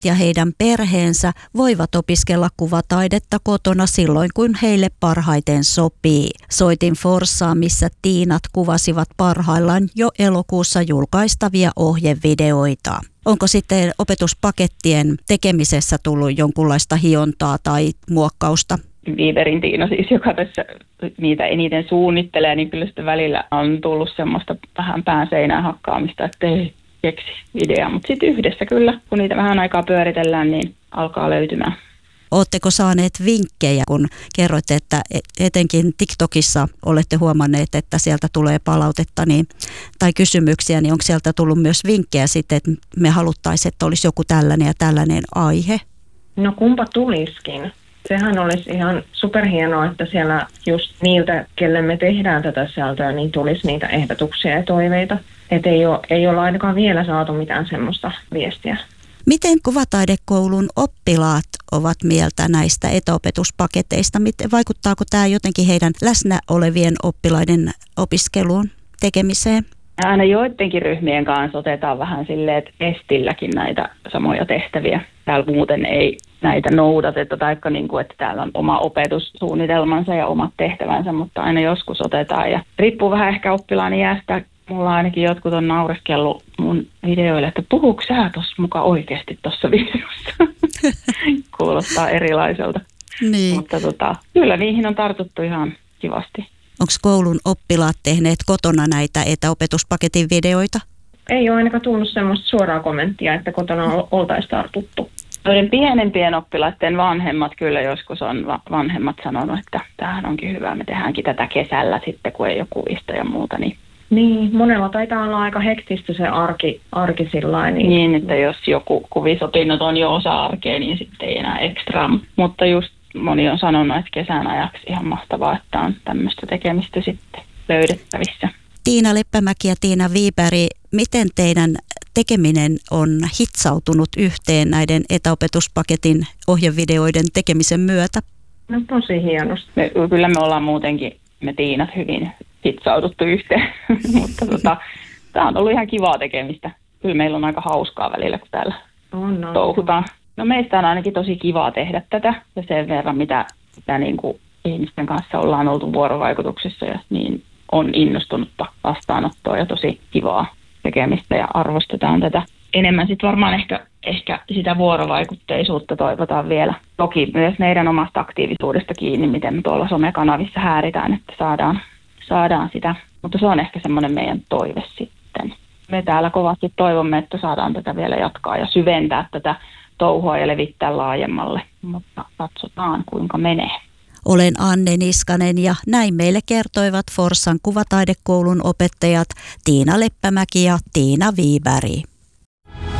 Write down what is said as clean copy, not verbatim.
ja heidän perheensä voivat opiskella kuvataidetta kotona silloin, kun heille parhaiten sopii. Soitin Forssaan, missä tiinat kuvasivat parhaillaan jo elokuussa julkaistavia ohjevideoita. Onko sitten opetuspakettien tekemisessä tullut jonkunlaista hiontaa tai muokkausta? Wibergin Tiina siis, joka tässä niitä eniten suunnittelee, niin kyllä sitten välillä on tullut semmoista vähän pään seinään hakkaamista, että ei keksi ideaa. Mutta sitten yhdessä kyllä, kun niitä vähän aikaa pyöritellään, niin alkaa löytymään. Oletteko saaneet vinkkejä, kun kerroitte, että etenkin TikTokissa olette huomanneet, että sieltä tulee palautetta tai kysymyksiä, niin onko sieltä tullut myös vinkkejä sitten, että me haluttaisiin, että olisi joku tällainen ja tällainen aihe? No kumpa tuliskin. Sehän olisi ihan superhienoa, että siellä just niiltä, kelle me tehdään tätä sisältöä, niin tulisi niitä ehdotuksia ja toiveita. Että ei ole ainakaan vielä saatu mitään semmoista viestiä. Miten kuvataidekoulun oppilaat ovat mieltä näistä etäopetuspaketeista? Vaikuttaako tämä jotenkin heidän läsnä olevien oppilaiden opiskeluun, tekemiseen? Aina joidenkin ryhmien kanssa otetaan vähän silleen, että estilläkin näitä samoja tehtäviä. Täällä muuten ei näitä noudateta, taikka niin kuin, että täällä on oma opetussuunnitelmansa ja omat tehtävänsä, mutta aina joskus otetaan. Ja riippuu vähän ehkä oppilaan iästä. Mulla ainakin jotkut on naureskellut mun videoille, että puhuuko sä tuossa mukaan oikeasti tuossa videossa? Kuulostaa erilaiselta. Niin. Mutta kyllä niihin on tartuttu ihan kivasti. Onko koulun oppilaat tehneet kotona näitä etäopetuspaketin videoita? Ei ole ainakaan tullut semmoista suoraa kommenttia, että kotona oltaisiin tartuttu. Noiden pienempien oppilaiden vanhemmat kyllä joskus on vanhemmat sanonut, että tämähän onkin hyvä, me tehdäänkin tätä kesällä sitten, kun ei ole kuvista ja muuta. Niin, monella taitaa olla aika hektistä se arki sillain. Niin, että jos joku kuvisopinnot on jo osa arkea, niin sitten ei enää ekstraa. Mutta just moni on sanonut, että kesän ajaksi ihan mahtavaa, että on tämmöistä tekemistä sitten löydettävissä. Tiina Leppämäki ja Tiina Wiberg, miten teidän tekeminen on hitsautunut yhteen näiden etäopetuspaketin ohjevideoiden tekemisen myötä? No tosi hienosti. Kyllä me ollaan muutenkin, me Tiinat hyvin hitsauduttu yhteen, mutta tämä on ollut ihan kivaa tekemistä. Kyllä meillä on aika hauskaa välillä, kun täällä touhutaan. No meistä on ainakin tosi kivaa tehdä tätä ja sen verran, mitä niin kuin ihmisten kanssa ollaan oltu vuorovaikutuksessa ja niin on innostunutta vastaanottoa ja tosi kivaa tekemistä ja arvostetaan tätä. Enemmän sitten varmaan ehkä sitä vuorovaikutteisuutta toivotaan vielä. Toki myös meidän omasta aktiivisuudesta kiinni, miten me tuolla somekanavissa hääritään, että saadaan sitä. Mutta se on ehkä semmoinen meidän toive sitten. Me täällä kovasti toivomme, että saadaan tätä vielä jatkaa ja syventää tätä touhua ja levittää laajemmalle. Mutta katsotaan, kuinka menee. Olen Anne Niskanen ja näin meille kertoivat Forssan kuvataidekoulun opettajat Tiina Leppämäki ja Tiina Wiberg.